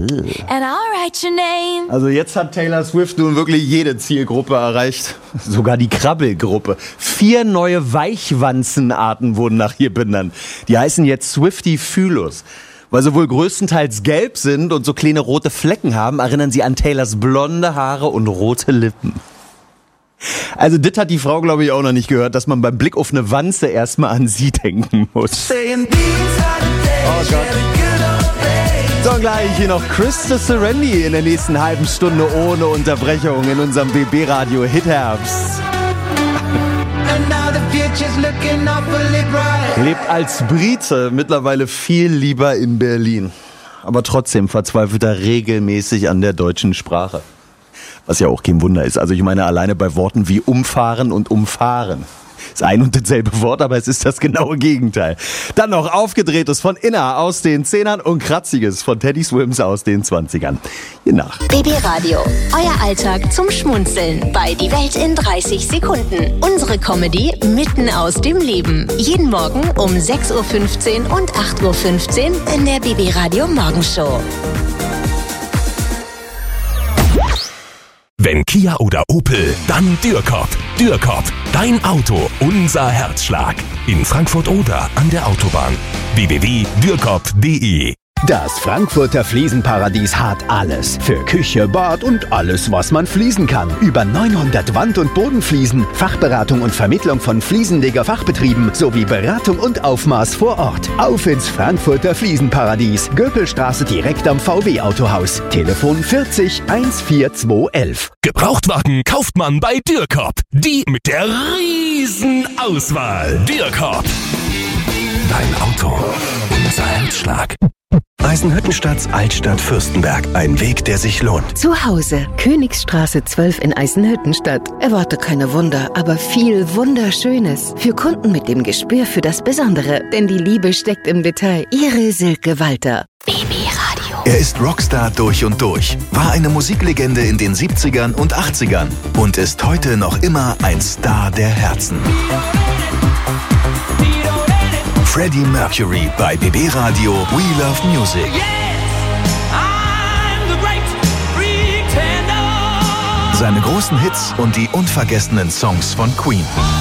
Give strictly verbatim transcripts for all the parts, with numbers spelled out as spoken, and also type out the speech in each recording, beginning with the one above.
And I'll write your name. Also jetzt hat Taylor Swift nun wirklich jede Zielgruppe erreicht. Sogar die Krabbelgruppe. Vier neue Weichwanzenarten wurden nach ihr benannt. Die heißen jetzt Swiftie-Phylus. Weil sie wohl größtenteils gelb sind und so kleine rote Flecken haben, erinnern sie an Taylors blonde Haare und rote Lippen. Also das hat die Frau, glaube ich, auch noch nicht gehört, dass man beim Blick auf eine Wanze erstmal an sie denken muss. Oh Gott. So, gleich hier noch Krista Serendi in der nächsten halben Stunde ohne Unterbrechung in unserem B B-Radio Hitherbst. Lebt als Brite mittlerweile viel lieber in Berlin. Aber trotzdem verzweifelt er regelmäßig an der deutschen Sprache. Was ja auch kein Wunder ist. Also ich meine alleine bei Worten wie umfahren und umfahren. Ist ein und dasselbe Wort, aber es ist das genaue Gegenteil. Dann noch Aufgedrehtes von Inna aus den Zehnern und Kratziges von Teddy Swims aus den Zwanzigern. Je nach. B B Radio, euer Alltag zum Schmunzeln bei Die Welt in dreißig Sekunden. Unsere Comedy mitten aus dem Leben. Jeden Morgen um sechs Uhr fünfzehn und acht Uhr fünfzehn in der B B Radio Morgenshow. Wenn Kia oder Opel, dann Dürrkop. Dürrkop, dein Auto, unser Herzschlag. In Frankfurt oder an der Autobahn. w w w punkt dürrkop punkt d e. Das Frankfurter Fliesenparadies hat alles. Für Küche, Bad und alles, was man fließen kann. Über neunhundert Wand- und Bodenfliesen, Fachberatung und Vermittlung von Fliesenleger-Fachbetrieben sowie Beratung und Aufmaß vor Ort. Auf ins Frankfurter Fliesenparadies. Göpelstraße direkt am V W-Autohaus. Telefon vierzig eins vier zwei elf. Gebrauchtwagen kauft man bei Dürrkop. Die mit der riesen Auswahl. Dürrkop. Dein Auto, unser Herzschlag. Eisenhüttenstadt Altstadt Fürstenberg. Ein Weg, der sich lohnt. Zu Hause. Königsstraße zwölf in Eisenhüttenstadt. Erwarte keine Wunder, aber viel Wunderschönes. Für Kunden mit dem Gespür für das Besondere. Denn die Liebe steckt im Detail. Ihre Silke Walter. B B Radio. Er ist Rockstar durch und durch, war eine Musiklegende in den siebzigern und achtzigern und ist heute noch immer ein Star der Herzen. Freddie Mercury bei B B Radio We Love Music. Seine großen Hits und die unvergessenen Songs von Queen.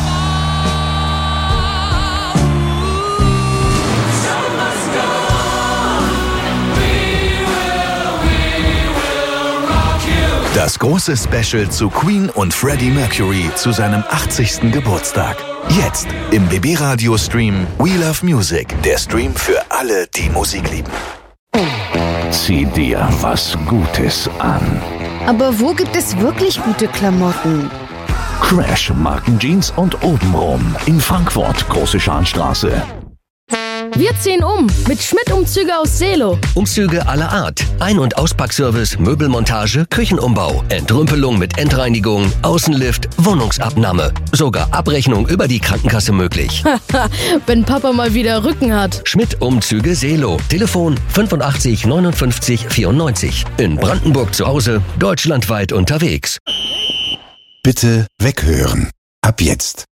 Das große Special zu Queen und Freddie Mercury zu seinem achtzigsten Geburtstag. Jetzt im B B Radio Stream We Love Music. Der Stream für alle, die Musik lieben. Zieh dir was Gutes an. Aber wo gibt es wirklich gute Klamotten? Crash Markenjeans und obenrum in Frankfurt, Große Scharnstraße. Wir ziehen um mit Schmidt-Umzüge aus Seelow. Umzüge aller Art. Ein- und Auspackservice, Möbelmontage, Küchenumbau, Entrümpelung mit Endreinigung, Außenlift, Wohnungsabnahme. Sogar Abrechnung über die Krankenkasse möglich. Wenn Papa mal wieder Rücken hat. Schmidt-Umzüge Seelow. Telefon fünfundachtzig neunundfünfzig vierundneunzig. In Brandenburg zu Hause, deutschlandweit unterwegs. Bitte weghören. Ab jetzt.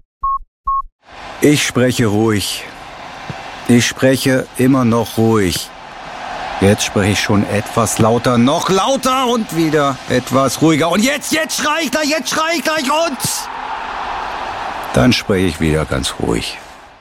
Ich spreche ruhig. Ich spreche immer noch ruhig. Jetzt spreche ich schon etwas lauter, noch lauter und wieder etwas ruhiger. Und jetzt, jetzt schrei ich gleich, jetzt schrei ich gleich und... Dann spreche ich wieder ganz ruhig.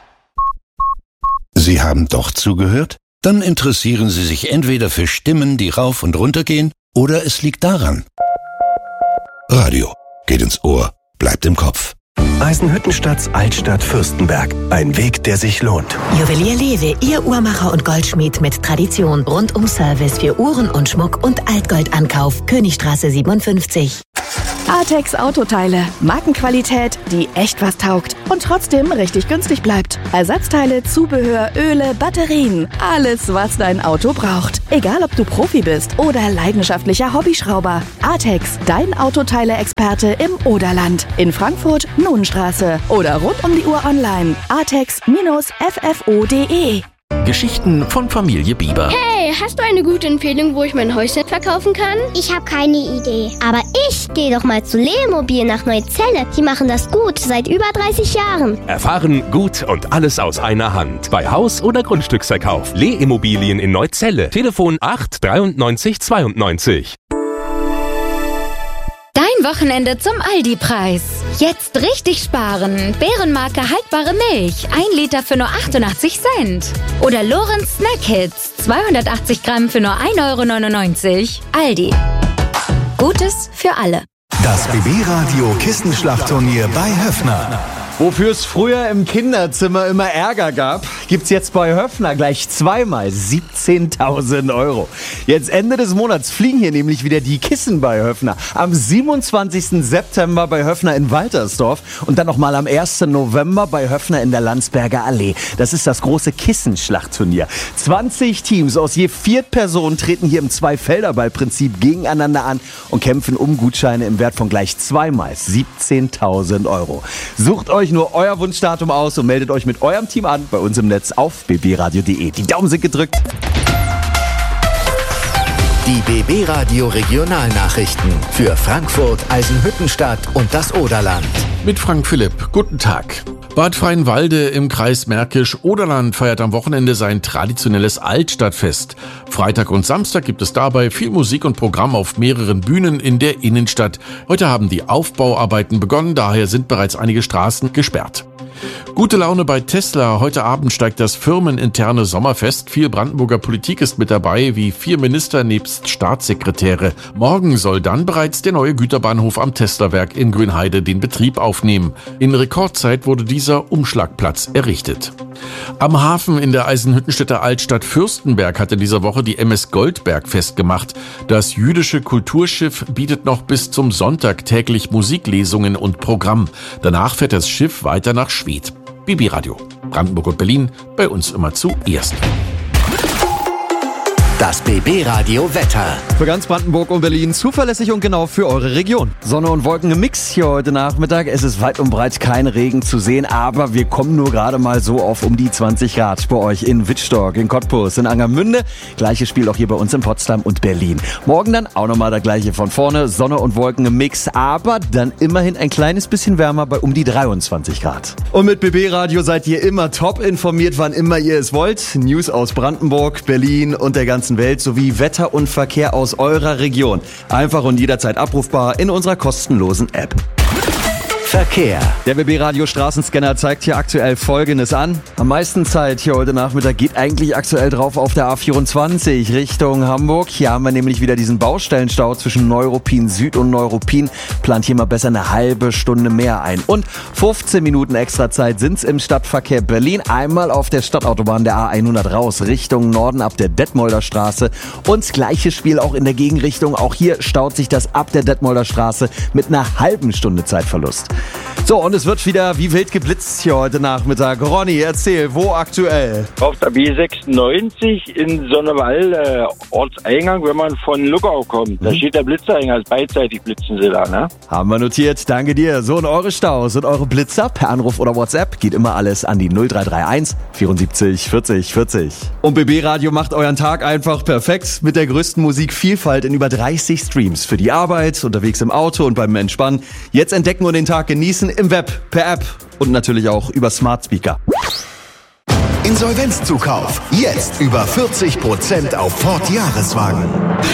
Sie haben doch zugehört? Dann interessieren Sie sich entweder für Stimmen, die rauf und runter gehen, oder es liegt daran. Radio geht ins Ohr, bleibt im Kopf. Eisenhüttenstadt Altstadt Fürstenberg. Ein Weg, der sich lohnt. Juwelier Lewe, Ihr Uhrmacher und Goldschmied mit Tradition. Rundum Service für Uhren und Schmuck und Altgoldankauf. Königstraße siebenundfünfzig. Artex Autoteile. Markenqualität, die echt was taugt und trotzdem richtig günstig bleibt. Ersatzteile, Zubehör, Öle, Batterien. Alles, was dein Auto braucht. Egal, ob du Profi bist oder leidenschaftlicher Hobbyschrauber. Artex, dein Autoteile-Experte im Oderland. In Frankfurt, Nunenstraße. Oder rund um die Uhr online. artex Bindestrich f f o punkt d e. Geschichten von Familie Bieber. Hey, hast du eine gute Empfehlung, wo ich mein Häuschen verkaufen kann? Ich habe keine Idee. Aber ich gehe doch mal zu Lemobil nach Neuzelle. Die machen das gut, seit über dreißig Jahren. Erfahren, gut und alles aus einer Hand. Bei Haus- oder Grundstücksverkauf. Leh-Immobilien in Neuzelle. Telefon acht dreiundneunzig zweiundneunzig. Dein Wochenende zum Aldi-Preis. Jetzt richtig sparen. Bärenmarke haltbare Milch. ein Liter für nur achtundachtzig Cent. Oder Lorenz Snack Hits. zweihundertachtzig Gramm für nur ein Euro neunundneunzig. Aldi. Gutes für alle. Das B B-Radio Kissenschlachtturnier bei Höffner. Wofür es früher im Kinderzimmer immer Ärger gab, gibt's jetzt bei Höffner gleich zweimal siebzehntausend Euro. Jetzt Ende des Monats fliegen hier nämlich wieder die Kissen bei Höffner. Am siebenundzwanzigsten September bei Höffner in Waltersdorf und dann nochmal am ersten November bei Höffner in der Landsberger Allee. Das ist das große Kissenschlachtturnier. zwanzig Teams aus je vier Personen treten hier im Zwei-Felder-Ball-Prinzip gegeneinander an und kämpfen um Gutscheine im Wert von gleich zweimal siebzehntausend Euro. Sucht euch nur euer Wunschdatum aus und meldet euch mit eurem Team an bei uns im Netz auf b b radio punkt d e. Die Daumen sind gedrückt. Die B B-Radio Regionalnachrichten für Frankfurt, Eisenhüttenstadt und das Oderland. Mit Frank Philipp. Guten Tag. Bad Freienwalde im Kreis Märkisch-Oderland feiert am Wochenende sein traditionelles Altstadtfest. Freitag und Samstag gibt es dabei viel Musik und Programm auf mehreren Bühnen in der Innenstadt. Heute haben die Aufbauarbeiten begonnen, daher sind bereits einige Straßen gesperrt. Gute Laune bei Tesla. Heute Abend steigt das firmeninterne Sommerfest. Viel Brandenburger Politik ist mit dabei, wie vier Minister nebst Staatssekretäre. Morgen soll dann bereits der neue Güterbahnhof am Tesla-Werk in Grünheide den Betrieb aufnehmen. In Rekordzeit wurde dieser Umschlagplatz errichtet. Am Hafen in der Eisenhüttenstädter Altstadt Fürstenberg hat in dieser Woche die M S Goldberg festgemacht. Das jüdische Kulturschiff bietet noch bis zum Sonntag täglich Musiklesungen und Programm. Danach fährt das Schiff weiter nach Schwedt. B B-Radio. Brandenburg und Berlin, bei uns immer zuerst. Das B B-Radio Wetter. Für ganz Brandenburg und Berlin zuverlässig und genau für eure Region. Sonne und Wolken im Mix hier heute Nachmittag. Es ist weit und breit kein Regen zu sehen, aber wir kommen nur gerade mal so auf um die zwanzig Grad bei euch in Wittstock, in Cottbus, in Angermünde. Gleiches Spiel auch hier bei uns in Potsdam und Berlin. Morgen dann auch nochmal das gleiche von vorne. Sonne und Wolken im Mix, aber dann immerhin ein kleines bisschen wärmer bei um die dreiundzwanzig Grad. Und mit B B-Radio seid ihr immer top informiert, wann immer ihr es wollt. News aus Brandenburg, Berlin und der ganzen Welt sowie Wetter und Verkehr aus eurer Region. Einfach und jederzeit abrufbar in unserer kostenlosen App. Verkehr. Der B B-Radio Straßenscanner zeigt hier aktuell Folgendes an. Am meisten Zeit hier heute Nachmittag geht eigentlich aktuell drauf auf der A vierundzwanzig Richtung Hamburg. Hier haben wir nämlich wieder diesen Baustellenstau zwischen Neuruppin Süd und Neuruppin. Plant hier mal besser eine halbe Stunde mehr ein. Und fünfzehn Minuten extra Zeit sind's im Stadtverkehr Berlin. Einmal auf der Stadtautobahn der A hundert raus Richtung Norden ab der Detmolder Straße. Und das gleiche Spiel auch in der Gegenrichtung. Auch hier staut sich das ab der Detmolder Straße mit einer halben Stunde Zeitverlust. So, und es wird wieder wie wild geblitzt hier heute Nachmittag. Ronny, erzähl, wo aktuell? Auf der B sechsundneunzig in Sonnewall, äh, Ortseingang, wenn man von Luckau kommt. Da mhm. steht der Blitzer, beidseitig blitzen sie da, ne? Haben wir notiert, danke dir. So, und eure Staus und eure Blitzer per Anruf oder WhatsApp geht immer alles an die null drei drei eins vierundsiebzig vierzig vierzig. Und B B-Radio macht euren Tag einfach perfekt mit der größten Musikvielfalt in über dreißig Streams. Für die Arbeit, unterwegs im Auto und beim Entspannen. Jetzt entdecken und den Tag genießen im Web, per App und natürlich auch über Smart Speaker. Insolvenzzukauf. Jetzt über vierzig Prozent auf Ford Jahreswagen.